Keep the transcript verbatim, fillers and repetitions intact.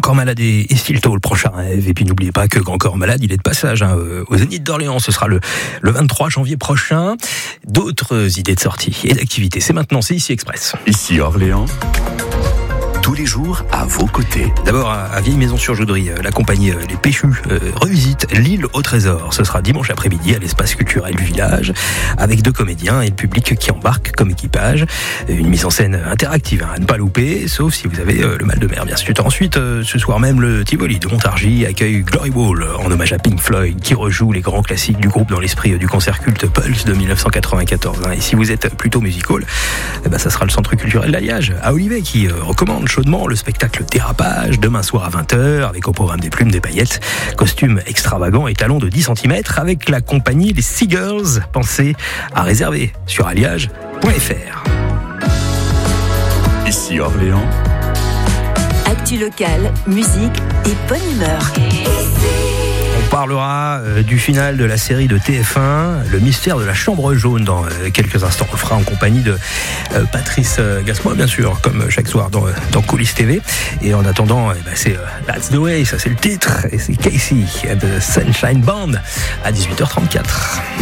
Corps Malade et Stilto le prochain rêve. Et puis n'oubliez pas que Grand Corps Malade, il est de passage hein, au Zénith d'Orléans. Ce sera le, le vingt-trois janvier prochain. D'autres idées de sortie et d'activités, c'est maintenant, c'est ici Express. Ici Orléans. Tous les jours à vos côtés. D'abord à Vieille Maison sur Joudry, la compagnie Les Péchus euh, revisite l'île au trésor. Ce sera dimanche après-midi à l'espace culturel du village, avec deux comédiens et le public qui embarque comme équipage. Une mise en scène interactive hein, à ne pas louper, sauf si vous avez euh, le mal de mer bien sûr. Ensuite, euh, ce soir même, le Tivoli de Montargis accueille Glory Wall en hommage à Pink Floyd, qui rejoue les grands classiques du groupe dans l'esprit du concert culte Pulse de dix-neuf cent quatre-vingt-quatorze. Hein. Et si vous êtes plutôt musical, eh ben, ça sera le Centre culturel d'Alliage à Olivet qui euh, recommande chaudement le spectacle Dérapage, demain soir à vingt heures, avec au programme des plumes, des paillettes, costumes extravagants et talons de dix centimètres, avec la compagnie Les Seagulls. Pensez à réserver sur alliage point f r. Ici Orléans. Actu locale, musique et bonne humeur. On parlera euh, du final de la série de T F un, Le Mystère de la Chambre Jaune, dans euh, quelques instants. On le fera en compagnie de euh, Patrice euh, Gascoigne, bien sûr, comme chaque soir dans, dans Coulisses T V. Et en attendant, eh ben, c'est euh, That's the Way, ça c'est le titre, et c'est Casey de Sunshine Band à dix-huit heures trente-quatre.